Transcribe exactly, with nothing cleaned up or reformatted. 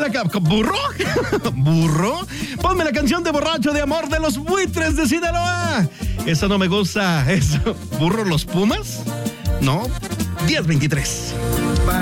la canción. ¿Burro? ¿Burro? Ponme la canción de Borracho de Amor de los Buitres de Sinaloa. Esa no me gusta. ¿Eso? ¿Burro los Pumas? No. diez veintitrés.